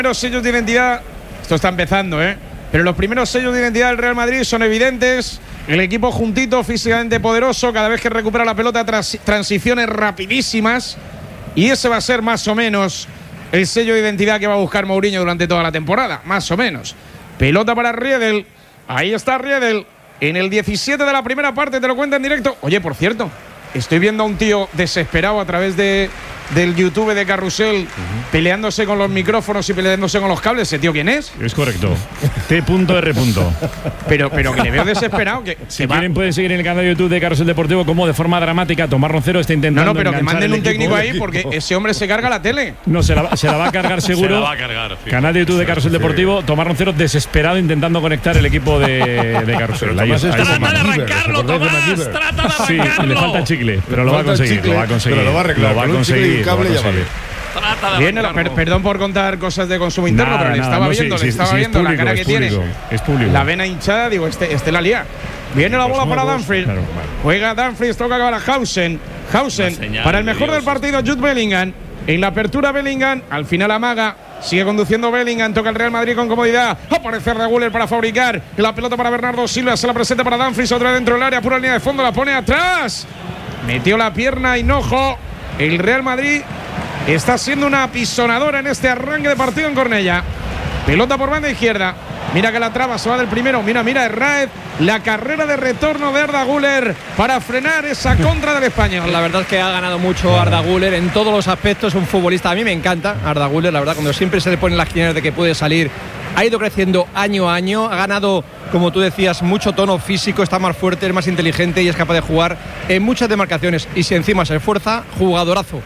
Los sellos de identidad, esto está empezando, pero los primeros sellos de identidad del Real Madrid son evidentes. El equipo juntito, físicamente poderoso, cada vez que recupera la pelota, transiciones rapidísimas. Y ese va a ser más o menos el sello de identidad que va a buscar Mourinho durante toda la temporada, más o menos. Pelota para Riedel, ahí está Riedel, en el 17 de la primera parte, te lo cuenta en directo. Oye, por cierto, estoy viendo a un tío desesperado a través del YouTube de Carrusel, peleándose con los micrófonos y peleándose con los cables. ¿Ese tío quién es? Es correcto. T.R. Pero que le veo desesperado. Si quieren pueden seguir en el canal de YouTube de Carrusel Deportivo como de forma dramática Tomás Roncero está intentando. No, pero que manden un técnico ahí porque ese hombre se carga la tele. No, se la va a cargar seguro. Se la va a cargar. Sí. Canal de YouTube de Carrusel Deportivo. Tomás Roncero desesperado intentando conectar el equipo de Carrusel. Trata de arrancarlo, Tomás. Trata de arrancarlo. Sí, le falta chicle, pero lo va a conseguir. Lo va a conseguir. Pero lo va a arreglar. Lo va a conseguir. Perdón por contar cosas de consumo interno, pero le estaba viendo la cara que tiene. Es público. La vena hinchada, digo, este la lía. Viene la bola para Dumfries. Claro. Juega Dumfries, toca para Hausen. Para el mejor del partido, Jude Bellingham. En la apertura Bellingham, al final amaga. Sigue conduciendo Bellingham, toca el Real Madrid con comodidad. Aparece Arda Güler para fabricar. La pelota para Bernardo Silva, se la presenta para Dumfries, otra dentro del área, pura línea de fondo, la pone atrás. Metió la pierna Hinojo. El Real Madrid está siendo una apisonadora en este arranque de partido en Cornellà. Pelota por banda izquierda. Mira que la traba, se va del primero. Mira, Herráez. La carrera de retorno de Arda Güler para frenar esa contra del español. La verdad es que ha ganado mucho Arda Güler en todos los aspectos. Un futbolista, a mí me encanta Arda Güler. La verdad, cuando siempre se le ponen las quinielas de que puede salir, ha ido creciendo año a año. Ha ganado, como tú decías, mucho tono físico. Está más fuerte, es más inteligente y es capaz de jugar en muchas demarcaciones. Y si encima se esfuerza, jugadorazo.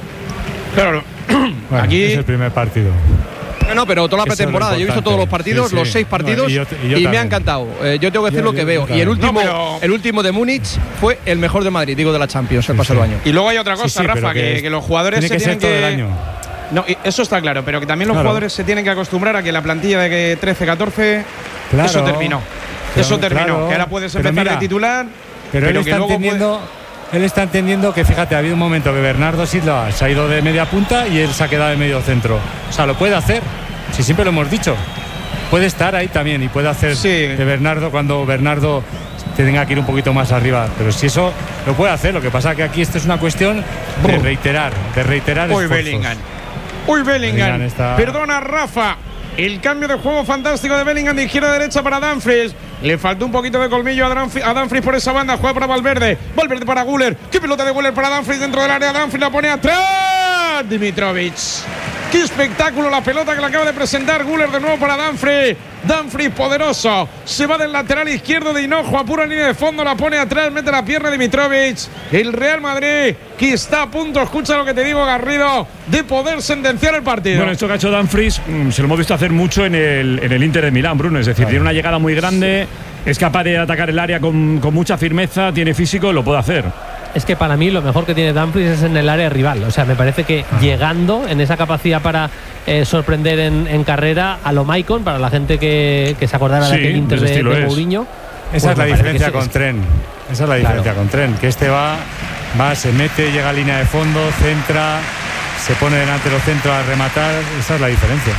Claro, bueno, aquí es el primer partido. No, pero toda la pretemporada. Yo he visto todos los partidos, sí. Los 6 partidos, y me ha encantado. Yo tengo que decir lo que veo. Y el último de Múnich fue el mejor de Madrid, digo, de la Champions el pasado año. Y luego hay otra cosa, Rafa, que los jugadores tiene que ser todo el año. No, eso está claro, pero que también los jugadores se tienen que acostumbrar a que la plantilla de 13-14, eso terminó. Eso terminó, que ahora puedes empezar de titular, pero él está entendiendo. Él está entendiendo que, fíjate, ha habido un momento que Bernardo Silva se ha ido de media punta y él se ha quedado de medio centro. O sea, lo puede hacer, si siempre lo hemos dicho. Puede estar ahí también y puede hacer de Bernardo cuando Bernardo tenga que ir un poquito más arriba. Pero si eso lo puede hacer, lo que pasa es que aquí esto es una cuestión de reiterar esfuerzos. Bellingham. Perdona, Rafa. El cambio de juego fantástico de Bellingham de izquierda a derecha para Dumfries. Le faltó un poquito de colmillo a Dumfries por esa banda. Juega para Valverde. Valverde para Güler. ¡Qué pelota de Güler para Dumfries dentro del área! Dumfries la pone atrás. Dimitrovic. ¡Qué espectáculo la pelota que le acaba de presentar Güler de nuevo para Dumfries! Dumfries poderoso. Se va del lateral izquierdo de Hinojo a pura línea de fondo. La pone atrás. Mete la pierna de Dimitrovic. El Real Madrid que está a punto, escucha lo que te digo, Garrido, de poder sentenciar el partido. Bueno, esto que ha hecho Dumfries se lo hemos visto hacer mucho en el Inter de Milán, Bruno. Es decir, tiene una llegada muy grande. Es capaz de atacar el área con mucha firmeza. Tiene físico, lo puede hacer. Es que para mí lo mejor que tiene Dumfries es en el área rival. O sea, me parece que llegando en esa capacidad para sorprender en carrera a lo Maicon, para la gente que se acordara de aquel Inter de Mourinho. Esa es la diferencia con Tren. Esa es la diferencia con Tren. Que este va, se mete, llega a línea de fondo, centra, se pone delante de los centros a rematar. Esa es la diferencia.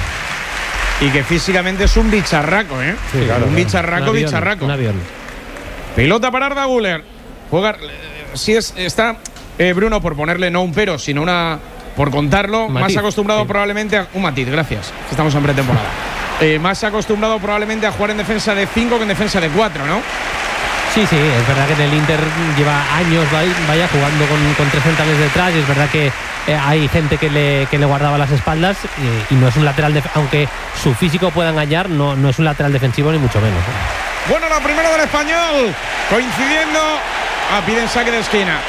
Y que físicamente es un bicharraco, ¿eh? Sí, claro, un bicharraco. Un avión. Pelota para Arda Güler. Juega. Si está Bruno, por ponerle no un pero, sino una. Por contarlo, más acostumbrado probablemente a. Un matiz, gracias. Estamos en pretemporada. Más acostumbrado probablemente a jugar en defensa de 5 que en defensa de 4, ¿no? Sí, es verdad que en el Inter lleva años vaya jugando con 3 centrales detrás, y es verdad que hay gente que le guardaba las espaldas, y no es un lateral, aunque su físico pueda engañar, no es un lateral defensivo ni mucho menos. Bueno, la primera del Español, coincidiendo. Piden saque de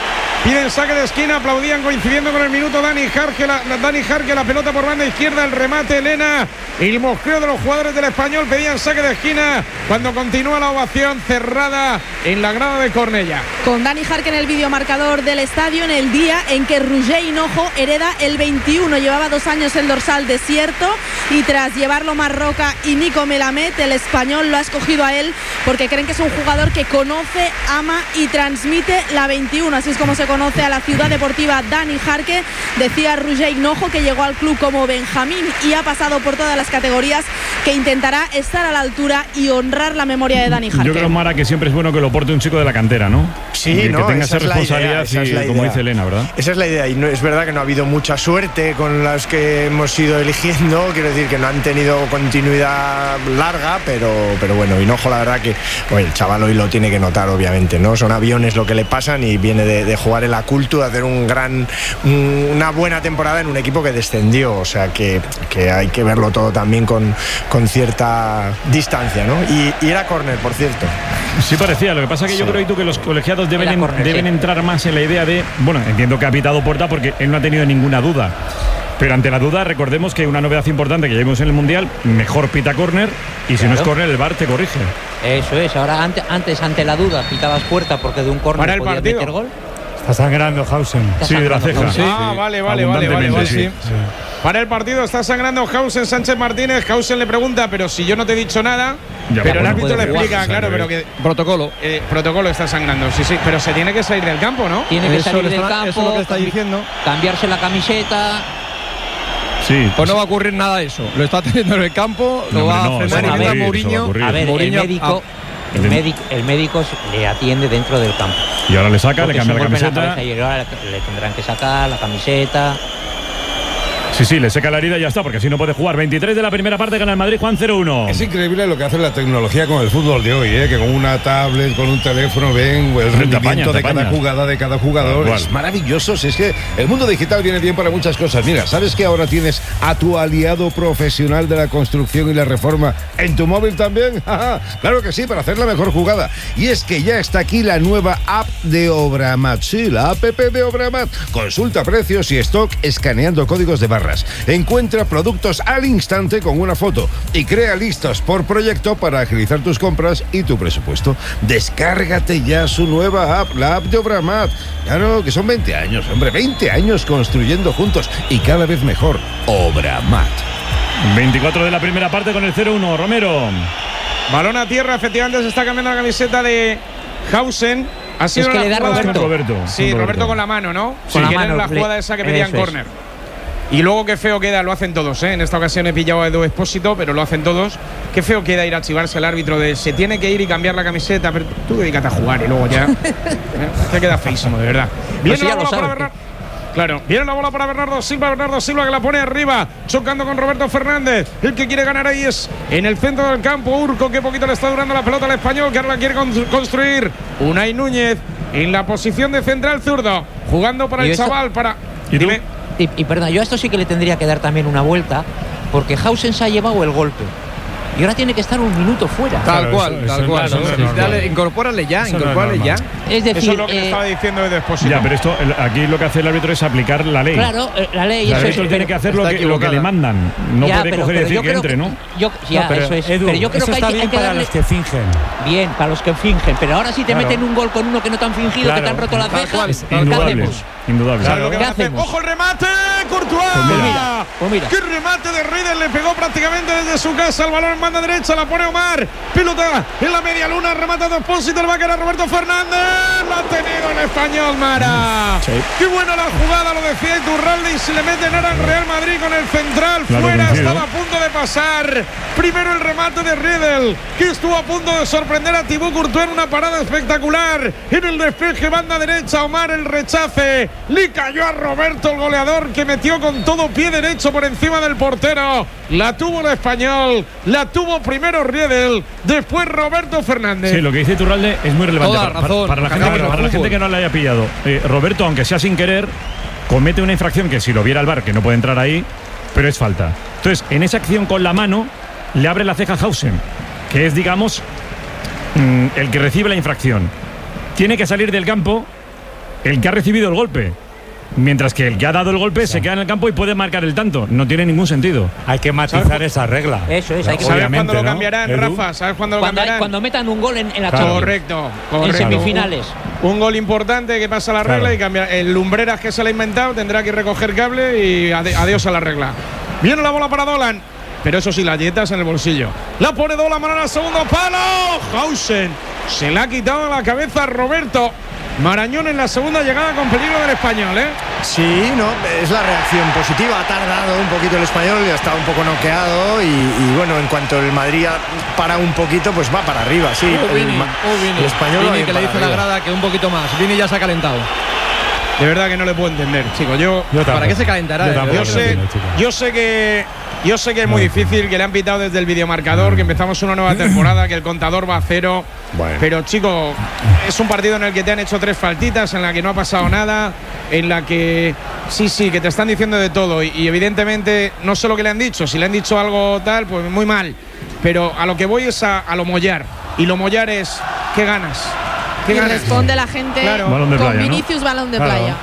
esquina. Aplaudían coincidiendo con el minuto Dani Jarque, la pelota por banda izquierda, el remate Elena, el mosqueo de los jugadores del Español. Pedían saque de esquina cuando continúa la ovación cerrada en la grada de Cornellà. Con Dani Jarque en el videomarcador del estadio, en el día en que Roger Hinojo hereda el 21. Llevaba 2 años el dorsal desierto, y tras llevarlo Marroca y Nico Melamed, el Español lo ha escogido a él porque creen que es un jugador que conoce, ama y transmite la 21. Así es como se reconoce a la Ciudad Deportiva Dani Jarque. Decía Roger Hinojo que llegó al club como Benjamín y ha pasado por todas las categorías, que intentará estar a la altura y honrar la memoria de Dani Jarque. Yo creo, Mara, que siempre es bueno que lo porte un chico de la cantera, ¿no? Sí, que no, tenga esa responsabilidad, como dice Elena, ¿verdad? Esa es la idea, y no, es verdad que no ha habido mucha suerte con las que hemos ido eligiendo, quiero decir que no han tenido continuidad larga, pero bueno, Hinojo, la verdad que el chaval hoy lo tiene que notar, obviamente, ¿no? Son aviones lo que le pasan, y viene de jugar en la Cultu, de hacer una buena temporada en un equipo que descendió, o sea que hay que verlo todo también con cierta distancia, ¿no? Y era córner, por cierto. Sí parecía, lo que pasa es que yo creo que los colegiados deben entrar más en la idea de, bueno, entiendo que ha pitado Porta porque él no ha tenido ninguna duda, pero ante la duda recordemos que una novedad importante que llevamos en el Mundial, mejor pita córner, y si no es córner el VAR te corrige. Eso es, ahora antes ante la duda pitabas Puerta porque de un córner podías meter gol. Está sangrando Hausen. Sí, de la ceja. Sí. Vale. Sí. Para el partido está sangrando Hausen. Sánchez Martínez. Hausen le pregunta, pero si yo no te he dicho nada. Pero el árbitro le explica, claro, pero que protocolo está sangrando, sí, pero se tiene que salir del campo, ¿no? Tiene que salir del campo. Eso es lo que está diciendo. Cambiarse la camiseta. Sí, pues no va a ocurrir nada de eso. Lo está teniendo en el campo, lo va a frenar y Mourinho. A ver, el médico le atiende dentro del campo. Y ahora le saca, le cambia la camiseta. Y ahora le tendrán que sacar la camiseta. Sí, le seca la herida y ya está, porque así no puede jugar. 23 de la primera parte, gana el Madrid, Juan 0-1. Es increíble lo que hace la tecnología con el fútbol de hoy, que con una tablet, con un teléfono, ven el rendimiento de cada jugada, de cada jugador. Es maravilloso. Si es que el mundo digital viene bien para muchas cosas. Mira, ¿sabes que ahora tienes a tu aliado profesional de la construcción y la reforma en tu móvil también? Claro que sí, para hacer la mejor jugada. Y es que ya está aquí la nueva app de Obramat. Sí, la app de Obramat. Consulta precios y stock escaneando códigos de barra. Encuentra productos al instante con una foto y crea listas por proyecto para agilizar tus compras y tu presupuesto. Descárgate ya su nueva app, la app de Obramat. Claro que son 20 años, hombre, 20 años construyendo juntos y cada vez mejor. Obramat. 24 de la primera parte con el 0-1, Romero. Balón a tierra, efectivamente se está cambiando la camiseta de Hausen. Ha sido que le da Roberto. Sí, Roberto con la mano, ¿no? Con la mano, la jugada esa que pedían córner. Y luego qué feo queda, lo hacen todos, En esta ocasión he pillado a Edu Expósito, pero lo hacen todos. Qué feo queda ir a chivarse al árbitro de se tiene que ir y cambiar la camiseta, pero tú dedícate a jugar y luego ya. Te queda feísimo, de verdad. Viene la bola para Bernardo. Claro, viene la bola para Bernardo Silva que la pone arriba, chocando con Roberto Fernández. El que quiere ganar ahí es en el centro del campo Urco, que poquito le está durando la pelota al español, que ahora la quiere construir. Unai Núñez en la posición de central zurdo, jugando para el chaval, para... Y perdón, yo a esto sí que le tendría que dar también una vuelta, porque Hausen se ha llevado el golpe y ahora tiene que estar un minuto fuera. Tal cual. Incorpórale ya. Es decir, eso es lo que estaba diciendo de Expósito. Ya, pero esto aquí lo que hace el árbitro es aplicar la ley. Claro, la ley. El árbitro tiene que hacer lo que le mandan. No puede coger y decir que entre, ¿no? Eso es. Edu, pero yo creo que hay que para los que fingen. Bien, para los que fingen. Pero ahora si te meten un gol con uno que no te han fingido, que te han roto la ceja, ¿qué hacemos? Indudable. Claro, ¿qué hacemos? ¡Ojo el remate! ¡Courtois! Pues mira. ¡Qué remate de Riedel! Le pegó prácticamente desde su casa. El balón en banda derecha, la pone Omar. Pelota en la media luna, remata de Expósito. El va a quedar Roberto Fernández. Lo ha tenido el español, Mara. Sí. ¡Qué buena la jugada! Lo decía Iturralde. Y se le meten ahora al Real Madrid con el central. Fuera, estaba a punto de pasar. Primero el remate de Riedel, que estuvo a punto de sorprender a Thibaut Courtois en una parada espectacular. En el despeje, banda derecha, Omar el rechace. Le cayó a Roberto, el goleador, que metió con todo pie derecho por encima del portero. La tuvo el español, la tuvo primero Riedel, después Roberto Fernández. Sí, lo que dice Iturralde es muy relevante para la gente que no le haya pillado. Roberto, aunque sea sin querer, comete una infracción que si lo viera el VAR, que no puede entrar ahí, pero es falta. Entonces, en esa acción con la mano, le abre la ceja a Hausen, que es, digamos, el que recibe la infracción. Tiene que salir del campo el que ha recibido el golpe, mientras que el que ha dado el golpe se queda en el campo y puede marcar el tanto. No tiene ningún sentido. Hay que matizar esa regla. Eso es, hay que ¿Sabes cuándo lo cambiarán, Rafa? ¿Sabes cuándo lo cambiarán? Cuando metan un gol en la Champions. Correcto. En semifinales. Un gol importante que pasa la regla y cambia. El Lumbreras, que se le ha inventado, tendrá que recoger cable y adiós a la regla. Viene la bola para Dolan, pero eso sí, las galletas en el bolsillo. La pone Dolan, mano al segundo palo. Hausen se le ha quitado la cabeza a Roberto. Marañón en la segunda llegada con peligro del Español, ¿eh? Sí, no, es la reacción positiva. Ha tardado un poquito el Español, ya está un poco noqueado y bueno, en cuanto el Madrid para un poquito, pues va para arriba, sí. Vini. El Español Vini, que le dice la grada que un poquito más. Vini ya se ha calentado. De verdad que no le puedo entender, chicos. ¿Para qué se calentará? Yo sé que es muy difícil, que le han pitado desde el videomarcador, que empezamos una nueva temporada, que el contador va a 0. Bueno. Pero, chicos, es un partido en el que te han hecho 3 faltitas, en la que no ha pasado nada, en la que sí, que te están diciendo de todo. Y evidentemente, no sé lo que le han dicho. Si le han dicho algo tal, pues muy mal. Pero a lo que voy es a lo mollar. Y lo mollar es, ¿qué ganas? Y responde la gente Balón de playa, con Vinicius, ¿no? Balón de playa.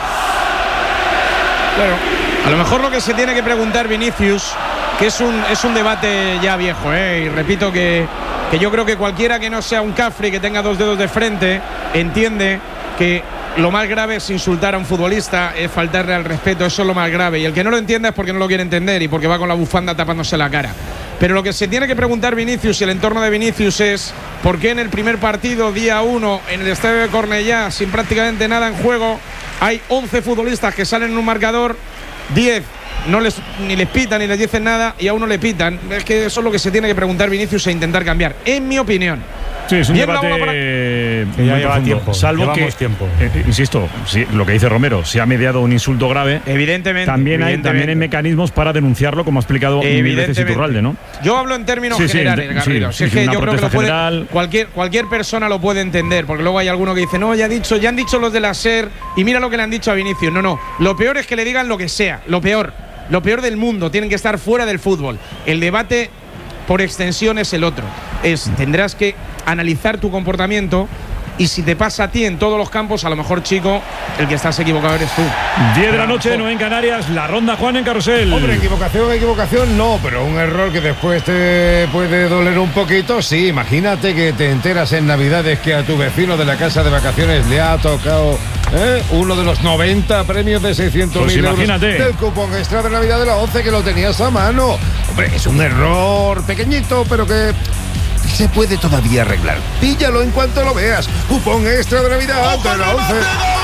Claro. A lo mejor lo que se tiene que preguntar Vinicius, que es un debate ya viejo, y repito que yo creo que cualquiera que no sea un cafre, que tenga 2 dedos de frente, entiende que lo más grave es insultar a un futbolista, es faltarle al respeto, eso es lo más grave. Y el que no lo entienda es porque no lo quiere entender y porque va con la bufanda tapándose la cara. Pero lo que se tiene que preguntar Vinicius y el entorno de Vinicius es por qué en el primer partido, día 1, en el estadio de Cornellá, sin prácticamente nada en juego, hay 11 futbolistas que salen en un marcador, 10 ni les pitan ni les dicen nada y a uno le pitan. Es que eso es lo que se tiene que preguntar Vinicius e intentar cambiar, en mi opinión. Sí, es un debate que ya lleva tiempo. Salvo que, insisto, lo que dice Romero, si ha mediado un insulto grave, evidentemente también hay mecanismos para denunciarlo, como ha explicado mil veces Iturralde, ¿no? Yo hablo en términos generales, Garrido. Es que yo creo que cualquier persona lo puede entender, porque luego hay alguno que dice, no, ya han dicho los de la SER, y mira lo que le han dicho a Vinicius. No, lo peor es que le digan lo que sea, lo peor del mundo, tienen que estar fuera del fútbol. El debate por extensión es el otro. Tendrás que analizar tu comportamiento y si te pasa a ti en todos los campos, a lo mejor, chico, el que estás equivocado eres tú. 10 de la noche, 9 en Canarias, la ronda, Juan, en Carrusel. Hombre, equivocación no, pero un error que después te puede doler un poquito. Sí, imagínate que te enteras en Navidades que a tu vecino de la casa de vacaciones le ha tocado uno de los 90 premios de 600.000 euros del cupón extra de Navidad de la 11, que lo tenías a mano. Hombre, es un error pequeñito, pero que se puede todavía arreglar. Píllalo en cuanto lo veas. Cupón extra de Navidad de la 11.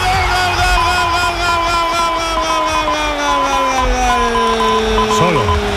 Solo.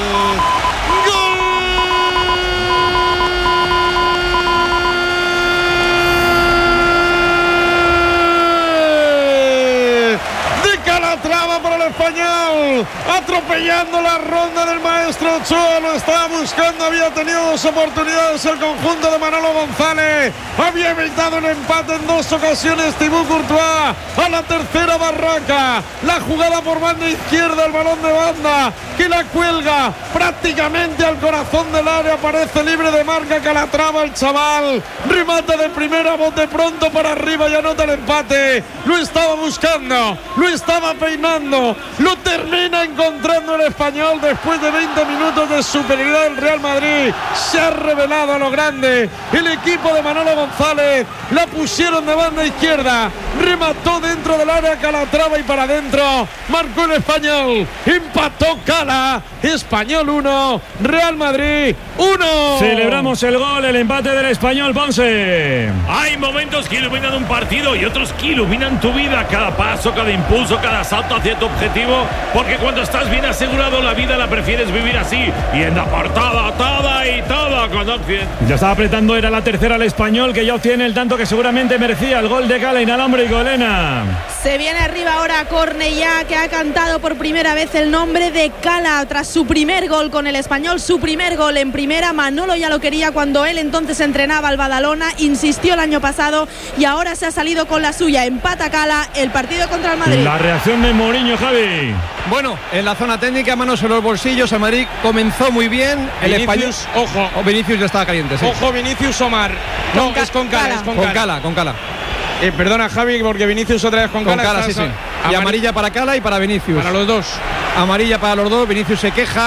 Español, atropellando la ronda del maestro Ochoa, lo estaba buscando, había tenido 2 oportunidades el conjunto de Manolo González, había evitado un empate en 2 ocasiones Thibaut Courtois, a la tercera Barraca, la jugada por banda izquierda, el balón de banda, que la cuelga prácticamente al corazón del área, aparece libre de marca Calatrava, el chaval, remata de primera, bote pronto para arriba y anota el empate, lo estaba buscando, lo estaba peinando, lo termina encontrando el Español después de 20 minutos de superioridad del Real Madrid. Se ha revelado a lo grande el equipo de Manolo González, la pusieron de banda izquierda, remató dentro del área Calatrava y para adentro, marcó el Español, empató Cala, Español 1, Real Madrid 1. Celebramos el gol, el empate del Español, Ponce. Hay momentos que iluminan un partido y otros que iluminan tu vida, cada paso, cada impulso, cada salto hacia tu objetivo, porque cuando estás bien asegurado la vida la prefieres vivir así, yendo por toda y todo con Occident. Ya estaba apretando, era la tercera el Español, que ya obtiene el tanto que seguramente merecía, el gol de Cala, inalámbrico, Elena. Se viene arriba ahora Cornellá, que ha cantado por primera vez el nombre de Cala tras su primer gol con el Español, su primer gol en primera. Manolo ya lo quería cuando él entonces entrenaba al Badalona, insistió el año pasado y ahora se ha salido con la suya. Empata Cala, el partido contra el Madrid. La reacción de Mourinho, Javi. Bueno, en la zona técnica, manos en los bolsillos, el Madrid comenzó muy bien. El Español, ojo. Vinicius ya estaba caliente, sí. Ojo, Vinicius Omar. No, es con Cala. Con Cala. Perdona, Javi, porque Vinicius otra vez con Cala. Con Cala, sí. Y amarilla para Cala y para Vinicius. Para los dos. Amarilla para los dos, Vinicius se queja.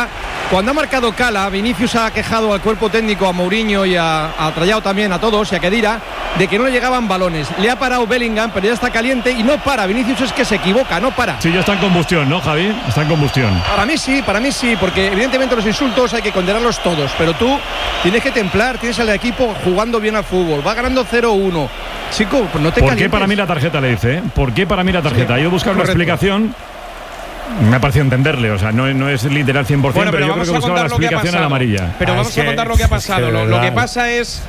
cuando ha marcado Cala, Vinicius ha quejado al cuerpo técnico, a Mourinho y ha trallado también a todos y a Khedira, de que no le llegaban balones. Le ha parado Bellingham, pero ya está caliente y no para. Vinicius es que se equivoca, no para. Sí, ya está en combustión, ¿no, Javi? Está en combustión. Para mí sí, porque evidentemente los insultos hay que condenarlos todos, pero tú tienes que templar, tienes al equipo jugando bien al fútbol, va ganando 0-1. Chico, pues no te calientes. ¿Por qué para mí la tarjeta le dice? ¿Por qué para mí la tarjeta? Sí, he ido a buscar una explicación. Me ha parecido entenderle, o sea, no es literal 100%, bueno, pero yo creo que buscaba la explicación a la amarilla. Pero vamos a contar lo que ha pasado. Lo que pasa es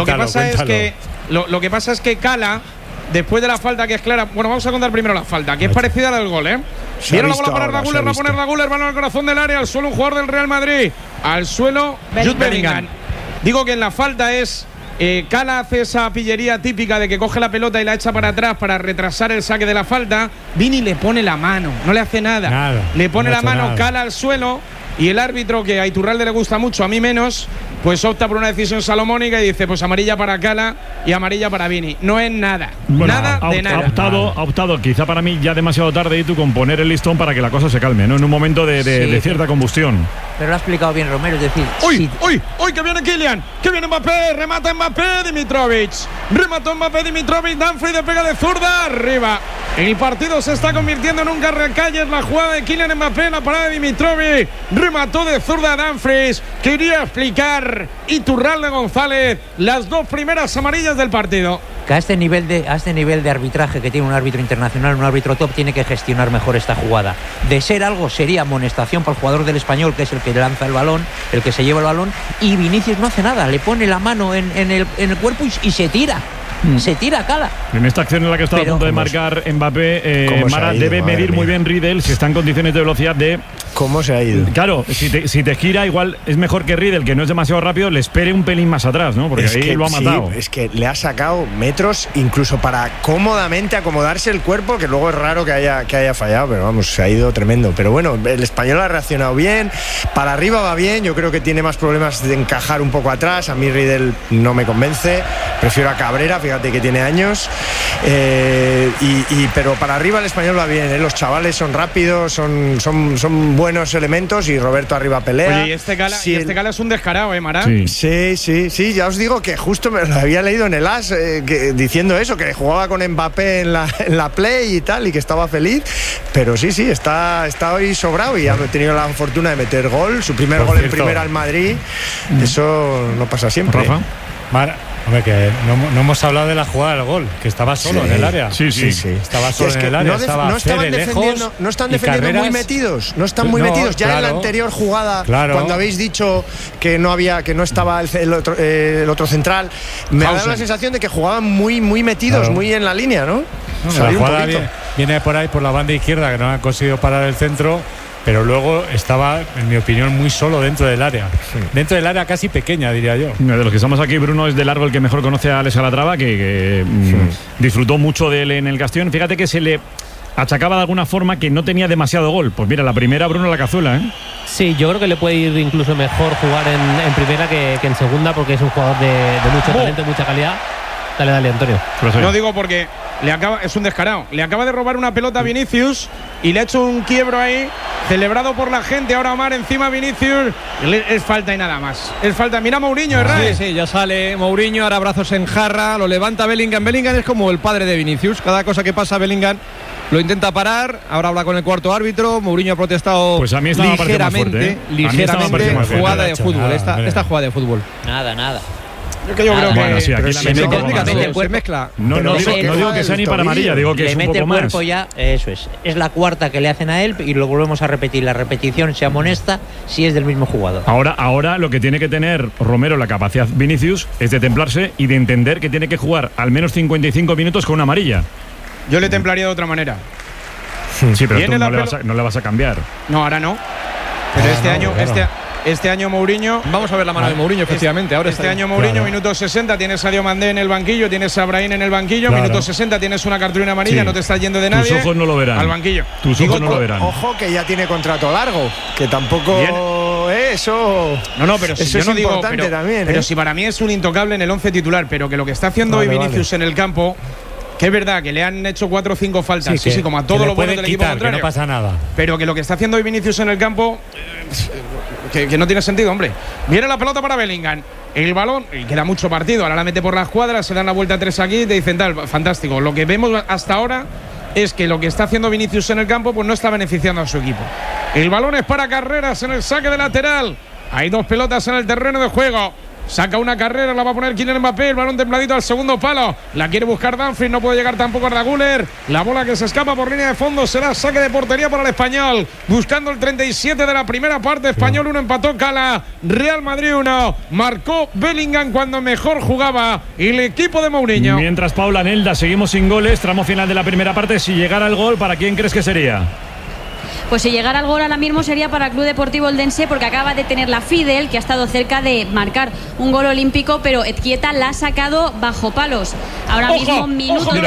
que Cala, después de la falta que es clara, bueno, vamos a contar primero la falta, que es parecida a la del gol, ¿eh? Viene la bola para Arda Güler, la pone Arda Güler, balón al corazón del área, al suelo un jugador del Real Madrid, al suelo Jude Bellingham. Digo que en la falta es Cala hace esa pillería típica de que coge la pelota y la echa para atrás para retrasar el saque de la falta. Vini le pone la mano, no le hace nada. Le pone la mano Cala al suelo y el árbitro, que a Iturralde le gusta mucho, a mí menos, pues opta por una decisión salomónica y dice pues amarilla para Cala y amarilla para Vini. No es nada, bueno, nada. Ha optado quizá para mí ya demasiado tarde y tú con poner el listón para que la cosa se calme, ¿no? En un momento de cierta combustión. Pero lo ha explicado bien Romero, es decir… ¡Uy, que viene Kylian! ¡Que viene Mbappé! ¡Remata Mbappé! Dimitrovic. Remató Mbappé, Dimitrovic. Dumfries de pega de zurda. Arriba. El partido se está convirtiendo en un carrecalles. La jugada de Kylian Mbappé, la parada de Dimitrovic. Remató de zurda Dumfries. Quería explicar Iturralde González las dos primeras amarillas del partido. Que a este nivel de arbitraje que tiene un árbitro internacional, un árbitro top, tiene que gestionar mejor esta jugada. De ser algo, sería amonestación para el jugador del Español, que es el que lanza el balón, el que se lleva el balón, y Vinicius no hace nada, le pone la mano en el cuerpo y se tira. Se tira a Cala. En esta acción en la que está a punto de marcar Mbappé, Mara debe medir muy bien Riedel si está en condiciones de velocidad de… ¿Cómo se ha ido? Claro, si te gira, igual es mejor que Riedel, que no es demasiado rápido, le espere un pelín más atrás, ¿no? Porque ahí lo ha matado. Sí, es que le ha sacado metros incluso para cómodamente acomodarse el cuerpo, que luego es raro que haya fallado, pero vamos, se ha ido tremendo. Pero bueno, el español ha reaccionado bien, para arriba va bien, yo creo que tiene más problemas de encajar un poco atrás. A mí Riedel no me convence, prefiero a Cabrera, fíjate que tiene años, pero para arriba el español va bien, ¿eh? Los chavales son rápidos, son buenos elementos y Roberto arriba pelea. Oye, y este Cala es un descarado, Mara. Sí, ya os digo que justo me lo había leído en el AS diciendo eso, que jugaba con Mbappé en la Play y tal, y que estaba feliz, pero sí, está hoy sobrado y ha tenido la fortuna de meter gol, su primer gol en primera al Madrid. Eso no pasa siempre. Rafa. Hombre, que no hemos hablado de la jugada del gol, que estaba solo en el área. Sí. Estaba solo en el área. No están defendiendo muy metidos. No están muy metidos. Ya en la anterior jugada, cuando habéis dicho que no estaba el otro central, me ha dado la sensación de que jugaban muy metidos, muy en la línea, ¿no? La jugada viene por ahí, por la banda izquierda, que no han conseguido parar el centro. Pero luego estaba, en mi opinión, muy solo dentro del área. Dentro del área casi pequeña, diría yo. De los que estamos aquí, Bruno es de largo el que mejor conoce a Alex Calatrava, que disfrutó mucho de él en el Castellón. Fíjate que se le achacaba de alguna forma que no tenía demasiado gol. Pues mira, la primera, Bruno, la cazuela, ¿eh? Sí, yo creo que le puede ir incluso mejor jugar en primera que en segunda, porque es un jugador de mucho talento, mucha calidad. Dale, Antonio. No digo porque es un descarado. Le acaba de robar una pelota a Vinicius y le ha hecho un quiebro ahí, celebrado por la gente. Ahora Omar encima Vinicius. Es falta y nada más. Es falta. Mira Mourinho, Sí, ya sale Mourinho, ahora brazos en jarra, lo levanta Bellingham. Bellingham es como el padre de Vinicius. Cada cosa que pasa Bellingham lo intenta parar. Ahora habla con el cuarto árbitro. Mourinho ha protestado pues a mí ligeramente. Jugada de fútbol. Esta jugada de fútbol. Nada. Yo creo que bueno, sí, aquí se mezcla. No digo que sea ni para amarilla, digo que es un poco más. Ya, eso es la cuarta que le hacen a él y lo volvemos a repetir. La repetición se amonesta si es del mismo jugador. Ahora lo que tiene que tener Romero, la capacidad Vinicius, es de templarse y de entender que tiene que jugar al menos 55 minutos con una amarilla. Yo le templaría de otra manera. Sí, pero tú no le vas a cambiar. No, ahora no. Pero este año Mourinho… Vamos a ver la mano de Mourinho, efectivamente. Ahora este año Mourinho, minuto 60, tienes a Sadio Mandé en el banquillo, tienes a Brahim en el banquillo, minuto 60 tienes una cartulina amarilla, no te estás yendo de nadie. Tus ojos no lo verán. Al banquillo. Tus ojos no lo verán. Ojo que ya tiene contrato largo, que tampoco eso… No, pero si eso yo no es digo… importante también, pero si para mí es un intocable en el 11 titular, pero que lo que está haciendo hoy Vinicius en el campo… Que es verdad que le han hecho 4 o 5 faltas, sí, como a todo lo bueno del equipo contrario. No pasa nada. Pero que lo que está haciendo hoy Vinicius en el campo, que no tiene sentido, hombre. Viene la pelota para Bellingham. El balón, y queda mucho partido, ahora la mete por la escuadra, se dan la vuelta 3 aquí y te dicen tal, fantástico. Lo que vemos hasta ahora es que lo que está haciendo Vinicius en el campo pues no está beneficiando a su equipo. El balón es para Carreras en el saque de lateral. Hay 2 pelotas en el terreno de juego. Saca una carrera, la va a poner Kylian Mbappé. El balón templadito al segundo palo. La quiere buscar Dumfries, no puede llegar tampoco Arda Güler. La bola que se escapa por línea de fondo será saque de portería para el Español. Buscando el 37 de la primera parte. Español 1, empató Cala. Real Madrid 1. Marcó Bellingham cuando mejor jugaba el equipo de Mourinho. Mientras, Paula, Nelda, seguimos sin goles. Tramo final de la primera parte. Si llegara el gol, ¿para quién crees que sería? Pues si llegara al gol ahora mismo sería para el Club Deportivo Eldense, porque acaba de tener la Fidel, que ha estado cerca de marcar un gol olímpico, pero Ezquieta la ha sacado bajo palos. Ahora mismo minuto que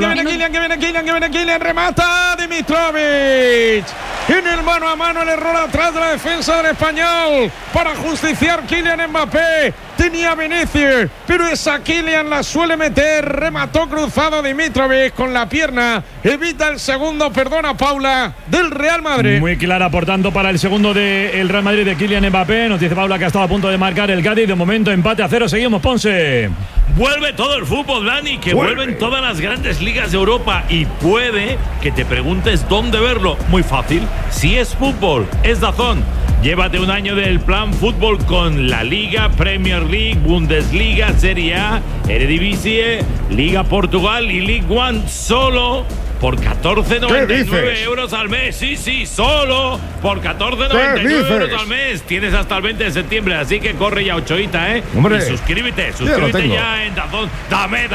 viene Kylian, remata Dimitrovic. En el mano a mano, el error atrás de la defensa del Español para justiciar Kylian Mbappé. Tenía Vinicius, pero esa Kylian la suele meter. Remató cruzado Dimitrovic con la pierna. Evita el segundo, perdona Paula, del Real Madrid. Muy clara, por tanto, para el segundo del Real Madrid de Kylian Mbappé. Nos dice Paula que ha estado a punto de marcar el Cádiz. De momento, empate a 0. Seguimos, Ponce. Vuelve todo el fútbol, Dani, que vuelven todas las grandes ligas de Europa. Y puede que te preguntes dónde verlo. Muy fácil. Si es fútbol, es DAZN. Llévate un año del plan fútbol con la Liga, Premier League, Bundesliga, Serie A, Eredivisie, Liga Portugal y League One, solo por 14,99 euros al mes. Sí, solo por 14,99 euros al mes. Tienes hasta el 20 de septiembre, así que corre ya, Ochoita, ¿eh? Hombre, y suscríbete ya en DAZN. Dame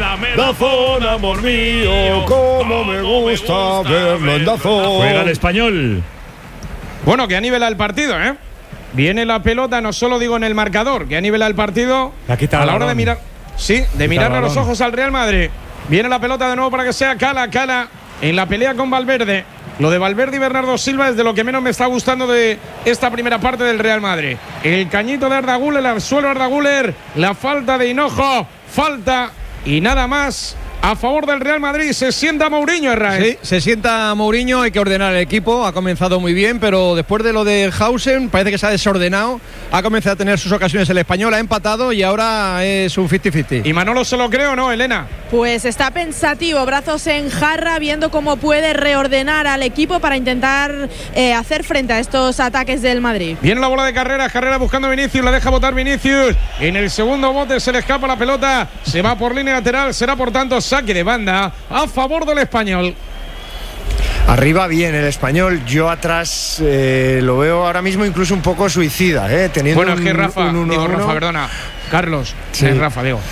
DAZN, amor mío. Cómo me gusta verlo en DAZN. Juega el Español. Bueno, que ha nivelado el partido, ¿eh? Viene la pelota, no solo digo en el marcador, que ha nivelado el partido a la hora de mirar. Sí, de mirarle a los ojos al Real Madrid. Viene la pelota de nuevo para que sea Cala en la pelea con Valverde. Lo de Valverde y Bernardo Silva es de lo que menos me está gustando de esta primera parte del Real Madrid. El cañito de Arda Güler, al suelo Arda Güler, la falta de Hinojo, falta y nada más. A favor del Real Madrid, se sienta Mourinho, Herrera. Sí, se sienta Mourinho, hay que ordenar el equipo, ha comenzado muy bien, pero después de lo de Hausen parece que se ha desordenado, ha comenzado a tener sus ocasiones el Español, ha empatado y ahora es un 50-50. ¿Y Manolo se lo cree o no, Elena? Pues está pensativo, brazos en jarra, viendo cómo puede reordenar al equipo para intentar hacer frente a estos ataques del Madrid. Viene la bola de Carrera buscando a Vinicius, la deja botar Vinicius, en el segundo bote se le escapa la pelota, se va por línea lateral, será por tanto saque de banda a favor del Español. Arriba bien el Español, yo atrás lo veo ahora mismo incluso un poco suicida, teniendo bueno, es que Rafa, perdona, Carlos, sí. Rafa, digo.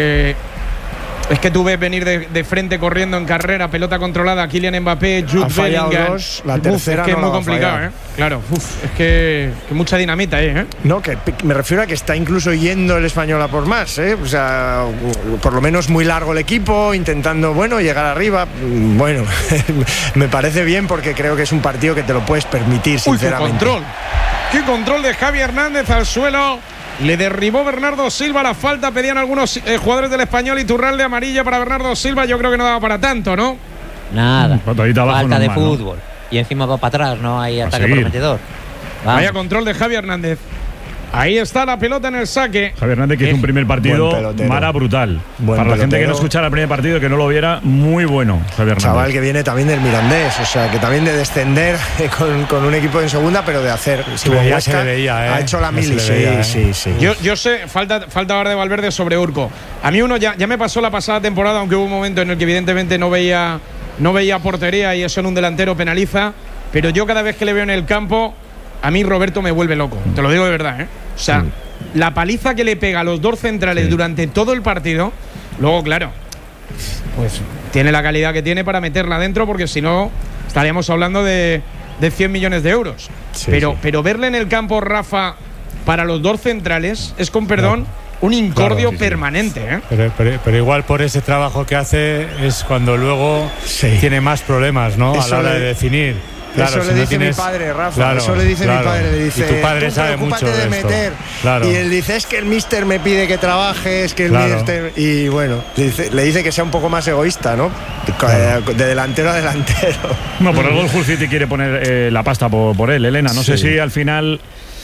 Es que tú ves venir de frente corriendo en carrera, pelota controlada, Kylian Mbappé, Jude Bellingham. La tercera es que no es muy complicado, Claro, es que mucha dinamita ahí, No, que me refiero a que está incluso yendo el Español a por más, O sea, por lo menos muy largo el equipo, intentando, llegar arriba. Bueno, me parece bien porque creo que es un partido que te lo puedes permitir, sinceramente. Qué control de Javi Hernández al suelo. Le derribó Bernardo Silva, la falta pedían algunos jugadores del Español. Iturralde amarilla para Bernardo Silva, yo creo que no daba para tanto, ¿no? Nada, falta de normal, fútbol, ¿no? Y encima va para atrás, no hay ataque prometedor. Vaya control de Javi Hernández. Ahí está la pelota en el saque. Javier Hernández, que hizo un primer partido Mara brutal. Para la gente que no escuchara el primer partido, que no lo viera, muy bueno, Javier Hernández. Chaval que viene también del Mirandés, o sea, que también de descender con un equipo en segunda, pero de hacer. Se le veía, ha hecho la mili, sí. Yo sé, falta ahora de Valverde sobre Urco. A mí uno ya me pasó la pasada temporada, aunque hubo un momento en el que evidentemente no veía portería y eso en un delantero penaliza, pero yo cada vez que le veo en el campo, a mí Roberto me vuelve loco, te lo digo de verdad, O sea, la paliza que le pega a los dos centrales durante todo el partido, luego, claro, pues tiene la calidad que tiene para meterla dentro, porque si no, estaríamos hablando de 100 millones de euros. Pero verle en el campo, Rafa, para los dos centrales, es con perdón, un incordio permanente. Pero igual por ese trabajo que hace es cuando luego tiene más problemas, ¿no? A la hora de definir. Claro, eso le dice mi padre, Rafa. Eso le dice mi padre. Le dice, y tu padre sabe mucho de meter. Y él dice, es que el míster me pide que trabaje, es que el míster. Y bueno, le dice que sea un poco más egoísta, ¿no? De delantero a delantero. No, por algo el Hull City quiere poner la pasta por él, Elena. No sé si al final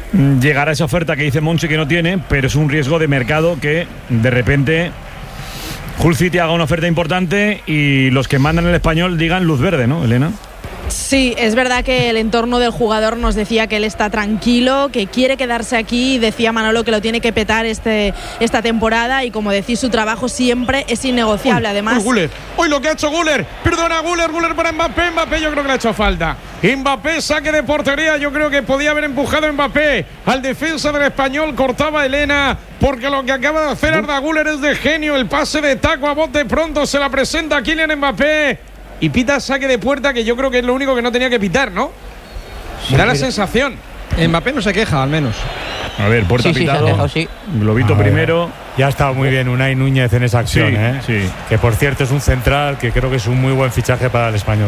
llegará esa oferta que dice Monchi que no tiene, pero es un riesgo de mercado que de repente Hull City haga una oferta importante y los que mandan el Español digan luz verde, ¿no, Elena? Sí, es verdad que el entorno del jugador nos decía que él está tranquilo, que quiere quedarse aquí. Decía Manolo que lo tiene que petar esta temporada y, como decís, su trabajo siempre es innegociable. Además, hoy lo que ha hecho Güler, perdona, Güler para Mbappé, yo creo que le ha hecho falta. Mbappé, saque de portería, yo creo que podía haber empujado Mbappé al defensa del Español, cortaba Elena, porque lo que acaba de hacer Arda Güler es de genio, el pase de taco a bote pronto, se la presenta a Kylian Mbappé. Y pita saque de puerta, que yo creo que es lo único que no tenía que pitar, ¿no? Me da la sensación. Mbappé no se queja, al menos. A ver, puerta pitado. Se ha quejado, Globito primero. Ya ha estado muy bien Unai Núñez en esa acción, Sí. Que por cierto es un central que creo que es un muy buen fichaje para el Español.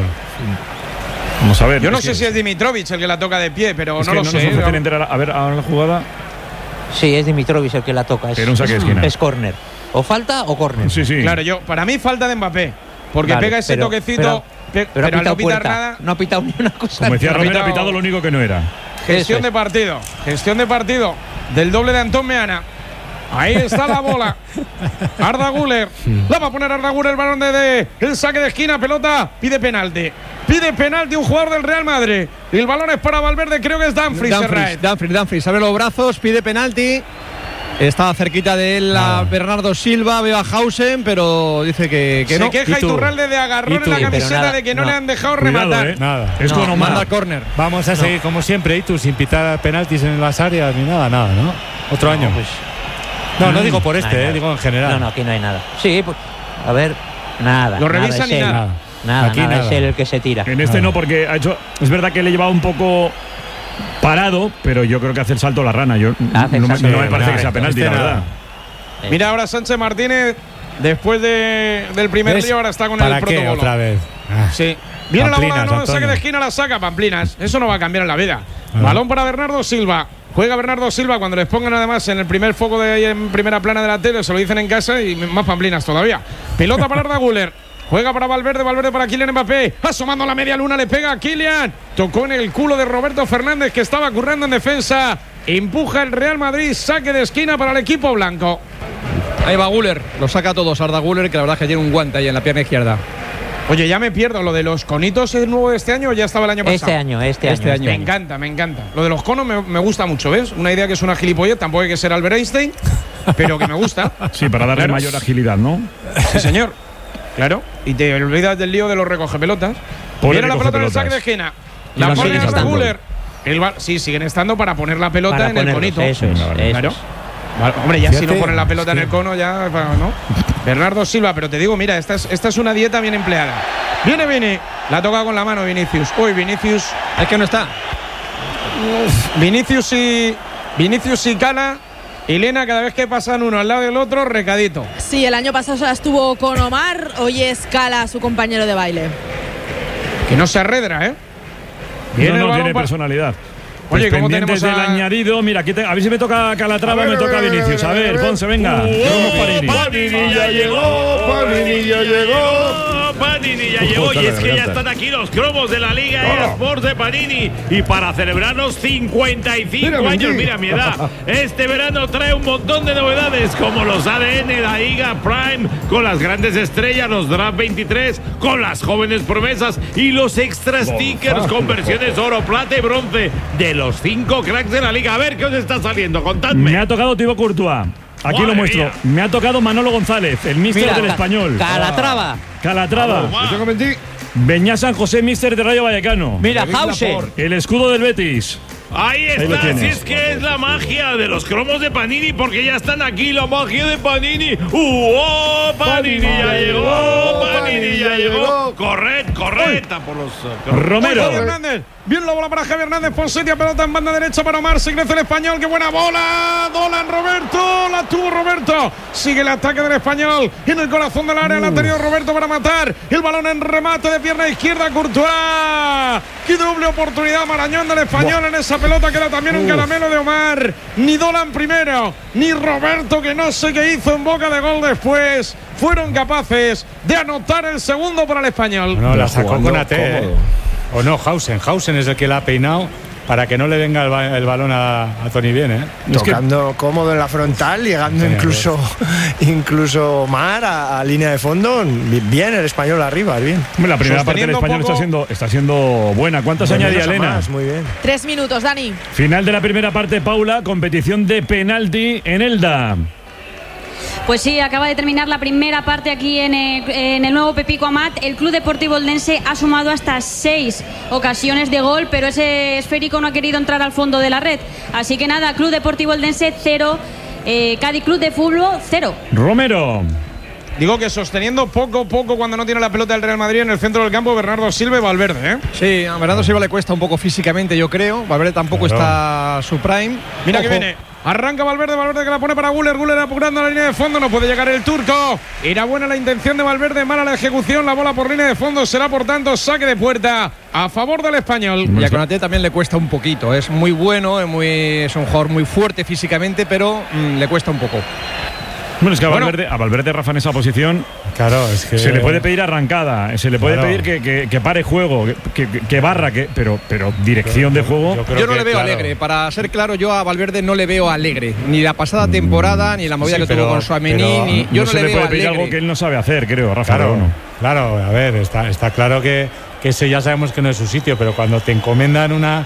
Vamos a ver. Yo no sé si es Dimitrovic el que la toca de pie, pero no lo sé. A ver, ahora la jugada. Sí, es Dimitrovic el que la toca. Era un saque de esquina. Es córner. O falta o córner. Sí. Claro, para mí falta de Mbappé. Porque pega ese toquecito, pero al no pitar nada. No ha pitado ni una cosa. Como decía Romero, ha pitado lo único que no era. Gestión de partido del doble de Antón Meana. Ahí está la bola. Arda Güler. La va a poner Arda Güler, el balón de el saque de esquina, pelota, pide penalti un jugador del Real Madrid. Y el balón es para Valverde, creo que es Dumfries abre los brazos, pide penalti. Estaba cerquita de él a Bernardo Silva, veo a Hausen, pero dice que no. Se queja Iturralde de agarrón en la camiseta de que no le han dejado rematar. Nada. Es como manda córner. Vamos a seguir como siempre, Itu, sin pitar penaltis en las áreas ni nada, ¿no? Otro año. Pues, no digo por digo en general. No, aquí no hay nada. Sí, pues, a ver, nada. Lo revisan y nada. Nada, es él el que se tira. En este no, porque ha hecho. Es verdad que le llevaba un poco parado, pero yo creo que hace el salto la rana. No me parece que sea penalti, la verdad. Mira ahora Sánchez Martínez, después del primer lío, ahora está con el protocolo. Otra vez. Sí. Viene la bola, no, saque de esquina, la saca Pamplinas. Eso no va a cambiar en la vida. Balón para Bernardo Silva. Juega Bernardo Silva, cuando les pongan además en el primer foco de ahí en primera plana de la tele, se lo dicen en casa y más Pamplinas todavía. Pelota para Arda Güler. Juega para Valverde para Kylian Mbappé. Asomando la media luna, le pega a Kylian. Tocó en el culo de Roberto Fernández, que estaba currando en defensa. Empuja el Real Madrid, saque de esquina para el equipo blanco. Ahí va Güler, lo saca a todos Arda Güler, que la verdad es que tiene un guante ahí en la pierna izquierda. Oye, ya me pierdo, ¿lo de los conitos es nuevo de este año o ya estaba el año pasado? Este año. Me encanta. Lo de los conos me gusta mucho, ¿ves? Una idea que es una gilipollez, tampoco hay que ser Albert Einstein, pero que me gusta. Sí, para darle mayor agilidad, ¿no? Sí, señor. Claro, y te olvidas del lío de los recogepelotas. Viene la pelota en el saque de esquina. La pone Arda Güler. Sí, siguen estando para poner la pelota en el conito. Eso es. Claro. Hombre, ya si no ponen la pelota en el cono, ya no. Bernardo Silva, pero te digo, mira, esta es una dieta bien empleada. Viene Vini, la toca con la mano Vinicius. Uy, Vinicius. Es que no está. Vinicius y Cala. Elena, cada vez que pasan uno al lado del otro, recadito. Sí, el año pasado estuvo con Omar, hoy es Cala, su compañero de baile. Que no se arredra, ¿eh? No tiene personalidad. Oye, ¿cómo tenemos del añadido? Mira, aquí a ver si me toca Calatrava, me toca Vinicius. A ver, Ponce, venga. Panini ya llegó. Y es que ya están aquí los cromos de la Liga eSports de Panini. Y para celebrarnos 55 años, mira mi edad. Este verano trae un montón de novedades, como los ADN, la Liga Prime, con las grandes estrellas, los Draft 23, con las jóvenes promesas y los extra stickers con versiones oro, plata y bronce de los 5 cracks de la Liga. A ver qué os está saliendo, contadme. Me ha tocado Thibaut Courtois. Aquí lo muestro. Me ha tocado Manolo González, el míster del Español. Calatrava. Beñá San José, míster de Rayo Vallecano. Mira, Hausen. El escudo del Betis. Ahí está, si es que es la magia de los cromos de Panini, porque ya están aquí, la magia de Panini. Panini ya llegó. Correcta por los Romero. Hernández. Bien la bola para Javier Hernández. Ponsetia, pelota en banda derecha para Omar. Se crece el Español. ¡Qué buena bola! Dolan Roberto. La tuvo Roberto. Sigue el ataque del Español. En el corazón del área la ha tenido Roberto para matar. El balón en remate de pierna izquierda. Courtois. ¡Qué doble oportunidad! Marañón del Español en esa pelota. Queda también un caramelo de Omar. Ni Dolan primero, ni Roberto, que no sé qué hizo en boca de gol después, fueron capaces de anotar el segundo para el Español. No, la sacó con AT. O no, Hausen es el que la ha peinado para que no le venga el balón a Toni bien, ¿eh? Tocando cómodo en la frontal, llegando incluso Mar a línea de fondo. Bien el español arriba, bien. La primera parte del español está siendo buena. ¿Cuántos añadía Elena? Muy bien. 3 minutos, Dani. Final de la primera parte, Paula, competición de penalti en Elda. Pues sí, acaba de terminar la primera parte aquí en el nuevo Pepico Amat. El Club Deportivo Eldense ha sumado hasta 6 ocasiones de gol, pero ese esférico no ha querido entrar al fondo de la red. Así que nada, Club Deportivo Eldense 0, Cádiz Club de Fútbol 0. Romero. Digo que sosteniendo poco cuando no tiene la pelota del Real Madrid en el centro del campo, Bernardo Silva y Valverde, ¿eh? Sí, a Bernardo Silva le cuesta un poco físicamente, yo creo. Valverde tampoco está a su prime. Mira que viene. Arranca Valverde que la pone para Güler apurando la línea de fondo, no puede llegar el turco. Era buena la intención de Valverde, mala la ejecución, la bola por línea de fondo, será por tanto saque de puerta a favor del español. Y a Konaté también le cuesta un poquito, es muy bueno, es un jugador muy fuerte físicamente, pero le cuesta un poco. Bueno, es que a Valverde, Rafa, en esa posición, claro, es que se le puede pedir arrancada, se le puede pedir que pare juego, que barra, pero dirección de juego. Yo no le veo alegre, para ser claro, yo a Valverde no le veo alegre, ni la pasada temporada, ni la movida que tuvo con Tchouaméni, yo no le veo puede pedir alegre. Algo que él no sabe hacer, creo, Rafa. Claro, a ver, está claro que ese ya sabemos que no es su sitio, pero cuando te encomendan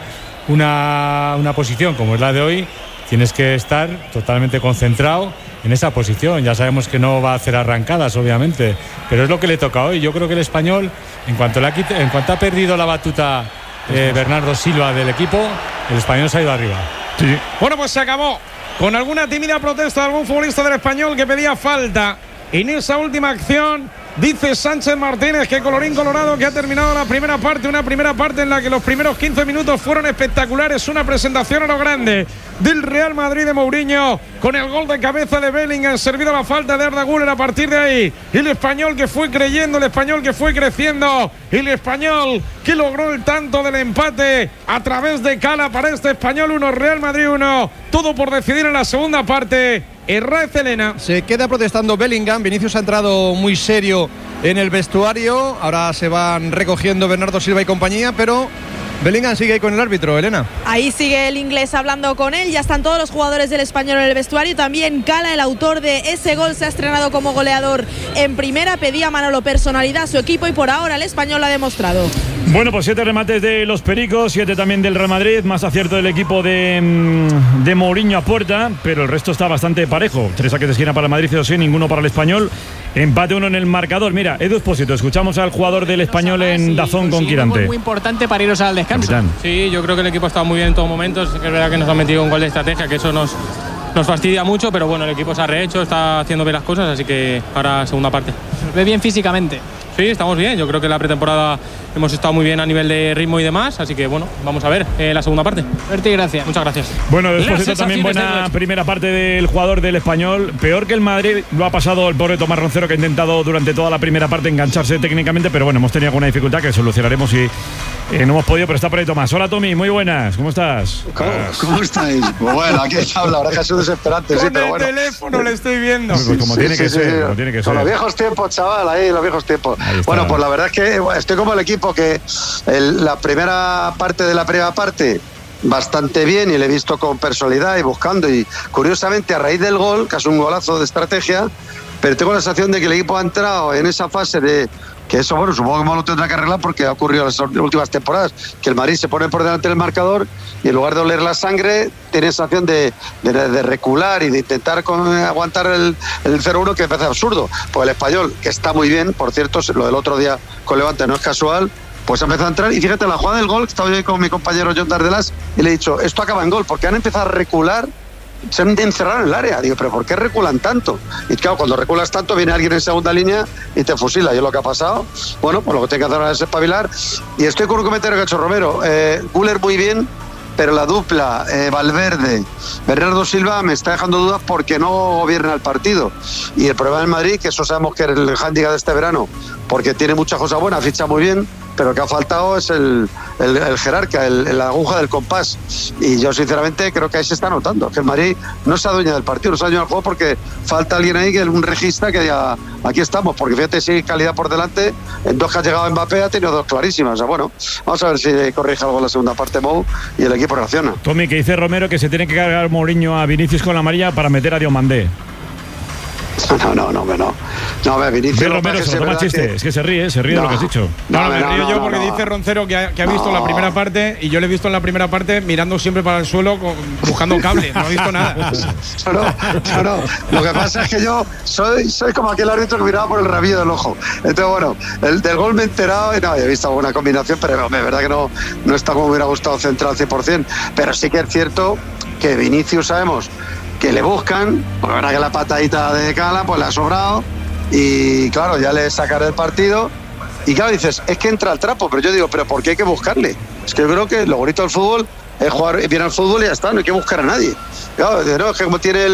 una posición como es la de hoy, tienes que estar totalmente concentrado en esa posición. Ya sabemos que no va a hacer arrancadas, obviamente, pero es lo que le toca hoy. Yo creo que el español, en cuanto ha perdido la batuta Bernardo Silva del equipo, el español se ha ido arriba. Sí. Bueno, pues se acabó con alguna tímida protesta de algún futbolista del español que pedía falta en esa última acción. Dice Sánchez Martínez que colorín colorado, que ha terminado la primera parte, una primera parte en la que los primeros 15 minutos fueron espectaculares, una presentación a lo grande del Real Madrid de Mourinho, con el gol de cabeza de Bellingham, servido la falta de Arda Güler. A partir de ahí, el español que fue creyendo, el español que fue creciendo, el español que logró el tanto del empate a través de Cala. Para este español 1, Real Madrid 1, todo por decidir en la segunda parte. Herrera Elena. Se queda protestando Bellingham. Vinicius ha entrado muy serio en el vestuario. Ahora se van recogiendo Bernardo Silva y compañía, pero Bellingham sigue ahí con el árbitro, Elena. Ahí sigue el inglés hablando con él. Ya están todos los jugadores del español en el vestuario. También Cala, el autor de ese gol, se ha estrenado como goleador en primera. Pedía Manolo personalidad a su equipo y por ahora el español lo ha demostrado. Bueno, pues 7 remates de los Pericos, 7 también del Real Madrid, más acierto del equipo de Mourinho a puerta, pero el resto está bastante parejo. 3 saques de esquina para el Madrid, 0-6, ninguno para el español. Empate 1 en el marcador. Mira, Edu Espósito, escuchamos al jugador del español en Dazón con Quirante. Muy importante para iros al descanso. Capitán. Sí, yo creo que el equipo está muy bien en todo momento. Es verdad que nos han metido un gol de estrategia, que eso nos fastidia mucho, pero bueno, el equipo se ha rehecho, está haciendo bien las cosas, así que para segunda parte. ¿Se ve bien físicamente? Sí, estamos bien. Yo creo que en la pretemporada hemos estado muy bien a nivel de ritmo y demás, así que bueno, vamos a ver la segunda parte. Suerte y gracias. Muchas gracias. Bueno, después de también buena primera parte del jugador del español. Peor que el Madrid lo ha pasado el pobre Tomás Roncero, que ha intentado durante toda la primera parte engancharse técnicamente, pero bueno, hemos tenido alguna dificultad que solucionaremos y no hemos podido, pero está por ahí Tomás. Hola Tommy, muy buenas, ¿cómo estás? ¿Cómo estáis? Pues bueno, aquí está, la verdad que es desesperante, sí, pero bueno. Con el teléfono le estoy viendo. Pues como tiene que ser, como tiene que ser. Con los viejos tiempos, chaval, ahí los viejos tiempos. Bueno, pues la verdad es que estoy como el equipo que la primera parte de la primera parte bastante bien y le he visto con personalidad y buscando y curiosamente a raíz del gol, que es un golazo de estrategia, pero tengo la sensación de que el equipo ha entrado en esa fase de que eso, bueno, supongo que lo tendrá que arreglar porque ha ocurrido en las últimas temporadas, que el Madrid se pone por delante del marcador y en lugar de oler la sangre tiene sensación de recular y de intentar aguantar el 0-1, que me parece absurdo. Pues el español, que está muy bien, por cierto, lo del otro día con Levante no es casual, pues ha empezado a entrar y fíjate, la jugada del gol, estaba yo con mi compañero John Dardelas y le he dicho, esto acaba en gol, porque han empezado a recular, se han encerrado en el área. Digo, pero ¿por qué reculan tanto? Y claro, cuando reculas tanto viene alguien en segunda línea y te fusila. Y es lo que ha pasado. Bueno, pues lo que tiene que hacer ahora es espabilar. Y estoy con un comentario que ha hecho Romero. Güler muy bien, pero la dupla Valverde, Bernardo Silva me está dejando dudas porque no gobierna el partido. Y el problema del Madrid, que eso sabemos que es el hándicap de este verano, porque tiene muchas cosas buenas, ficha muy bien, pero que ha faltado es el jerarca, la aguja del compás. Y yo sinceramente creo que ahí se está notando, que el Madrid no se adueña del partido, no se adueña del juego porque falta alguien ahí, que es un regista que ya aquí estamos, porque fíjate si hay calidad por delante, en 2 que ha llegado Mbappé ha tenido 2 clarísimas. O sea, bueno, vamos a ver si corrige algo en la segunda parte Mou y el equipo reacciona. Tommy, que dice Romero que se tiene que cargar Mourinho a Vinicius con la amarilla para meter a Diomandé. No, Vinicius. Romero se lo toma chiste. Es que se ríe de lo que has dicho. Me río yo porque dice Roncero que ha visto la primera parte y yo le he visto en la primera parte mirando siempre para el suelo buscando cable. No he visto nada. No. Lo que pasa es que yo soy como aquel árbitro que miraba por el rabillo del ojo. Entonces, bueno, el del gol me he enterado y he visto alguna combinación, pero es verdad que no está como me hubiera gustado central al 100%. Pero sí que es cierto que Vinicius sabemos que le buscan, porque la verdad que la patadita de Cala pues le ha sobrado y claro, ya le sacaré el partido y claro, dices, es que entra al trapo, pero yo digo, ¿pero por qué hay que buscarle? Es que yo creo que lo bonito del fútbol es jugar bien al fútbol y ya está, no hay que buscar a nadie. Claro, no, es que como tiene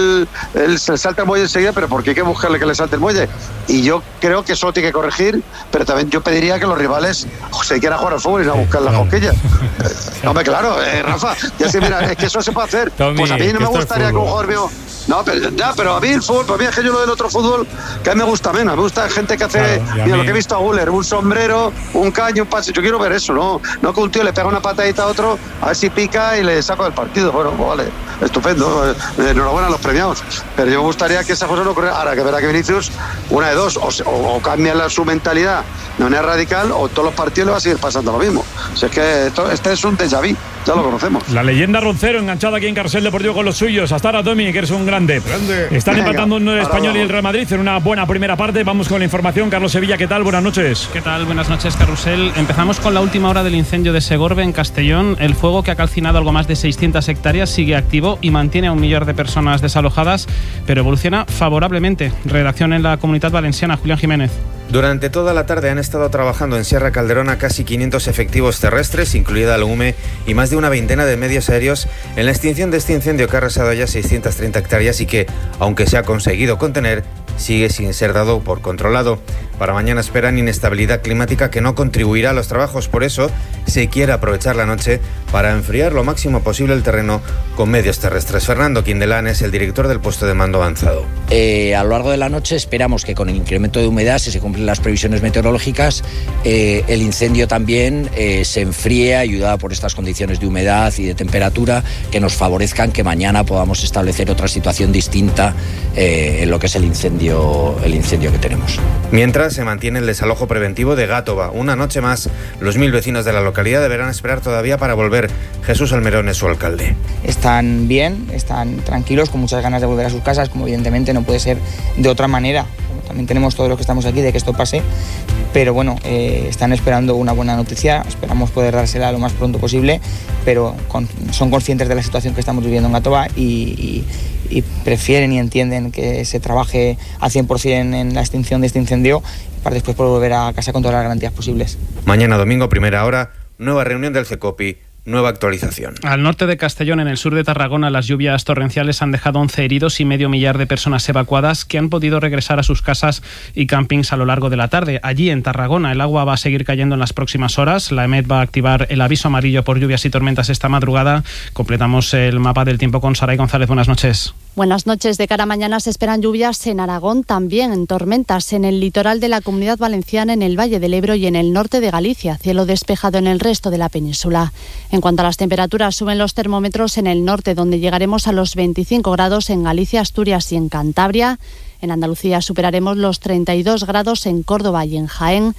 se salta el muelle enseguida, pero ¿por qué hay que buscarle que le salte el muelle? Y yo creo que eso tiene que corregir, pero también yo pediría que los rivales se quieran jugar al fútbol y no a buscar las cosquillas. Hombre, claro, Rafa, ya sí, mira, es que eso se puede hacer. Tommy, pues a mí no me gustaría que un jugador mío... No, pero a mí el fútbol, para mí es que yo lo del otro fútbol que a mí me gusta menos. Me gusta gente que hace, mira, lo que he visto a Guller, un sombrero, un caño, un pase. Yo quiero ver eso, no que un tío le pega una patadita a otro, a ver si pica y le saco del partido. Bueno, pues vale, estupendo. Enhorabuena a los premiados. Pero yo me gustaría que esa cosa no ocurriera. Ahora que verá que Vinicius, una de dos, o cambia su mentalidad de manera radical, o todos los partidos le va a seguir pasando lo mismo. O sea, es que este es un déjà vu, ya lo conocemos. La leyenda Roncero enganchada aquí en Carrusel Deportivo con los suyos. Hasta ahora, Tommy, que eres un grande. Están empatando el Español y el Real Madrid en una buena primera parte. Vamos con la información. Carlos Sevilla, ¿qué tal? Buenas noches. ¿Qué tal? Buenas noches, Carrusel. Empezamos con la última hora del incendio de Segorbe en Castellón. El fuego, que ha calcinado algo más de 600 hectáreas, sigue activo y mantiene a 1 millar de personas desalojadas, pero evoluciona favorablemente. Redacción en la Comunidad Valenciana, Julián Jiménez. Durante toda la tarde han estado trabajando en Sierra Calderona casi 500 efectivos terrestres, incluida la UME, y más de una veintena de medios aéreos en la extinción de este incendio que ha arrasado ya 630 hectáreas y que, aunque se ha conseguido contener, sigue sin ser dado por controlado. Para mañana esperan inestabilidad climática que no contribuirá a los trabajos, por eso se quiere aprovechar la noche para enfriar lo máximo posible el terreno con medios terrestres. Fernando Quindelán es el director del puesto de mando avanzado. A lo largo de la noche esperamos que con el incremento de humedad, si se cumplen las previsiones meteorológicas, el incendio también se enfríe, ayudado por estas condiciones de humedad y de temperatura que nos favorezcan que mañana podamos establecer otra situación distinta en lo que es el incendio que tenemos. Mientras se mantiene el desalojo preventivo de Gátova. Una noche más, los 1000 vecinos de la localidad deberán esperar todavía para volver. Jesús Almerón es su alcalde. Están bien, están tranquilos, con muchas ganas de volver a sus casas, como evidentemente no puede ser de otra manera. También tenemos todos los que estamos aquí de que esto pase, pero bueno, están esperando una buena noticia, esperamos poder dársela lo más pronto posible, pero son conscientes de la situación que estamos viviendo en Gátova y prefieren y entienden que se trabaje al 100% en la extinción de este incendio para después poder volver a casa con todas las garantías posibles. Mañana domingo, primera hora, nueva reunión del CECOPI. Nueva actualización. Al norte de Castellón, en el sur de Tarragona, las lluvias torrenciales han dejado 11 heridos y 500 millar de personas evacuadas que han podido regresar a sus casas y campings a lo largo de la tarde. Allí, en Tarragona, el agua va a seguir cayendo en las próximas horas. La EMET va a activar el aviso amarillo por lluvias y tormentas esta madrugada. Completamos el mapa del tiempo con Saray González. Buenas noches. Buenas noches. De cara a mañana se esperan lluvias en Aragón, también en tormentas en el litoral de la Comunidad Valenciana, en el Valle del Ebro y en el norte de Galicia. Cielo despejado en el resto de la península. En cuanto a las temperaturas, suben los termómetros en el norte, donde llegaremos a los 25 grados en Galicia, Asturias y en Cantabria. En Andalucía superaremos los 32 grados en Córdoba y en Jaén,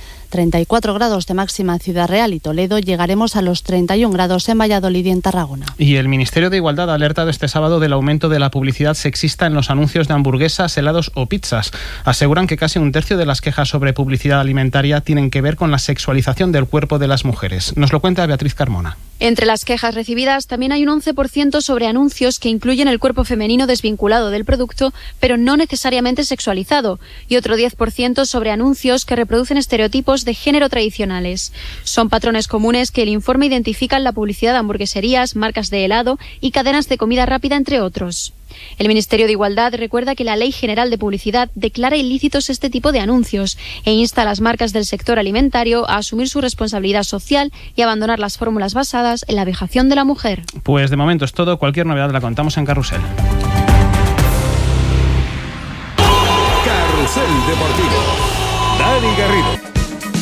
34 grados de máxima en Ciudad Real y Toledo, llegaremos a los 31 grados en Valladolid y en Tarragona. Y el Ministerio de Igualdad ha alertado este sábado del aumento de la publicidad sexista en los anuncios de hamburguesas, helados o pizzas. Aseguran que casi 1/3 de las quejas sobre publicidad alimentaria tienen que ver con la sexualización del cuerpo de las mujeres. Nos lo cuenta Beatriz Carmona. Entre las quejas recibidas también hay un 11% sobre anuncios que incluyen el cuerpo femenino desvinculado del producto, pero no necesariamente excesivamente sexualizado y otro 10% sobre anuncios que reproducen estereotipos de género tradicionales. Son patrones comunes que el informe identifica en la publicidad de hamburgueserías, marcas de helado y cadenas de comida rápida, entre otros. El Ministerio de Igualdad recuerda que la Ley General de Publicidad declara ilícitos este tipo de anuncios e insta a las marcas del sector alimentario a asumir su responsabilidad social y abandonar las fórmulas basadas en la vejación de la mujer. Pues de momento es todo. Cualquier novedad la contamos en Carrusel. Carrusel Deportivo. Dani Garrido.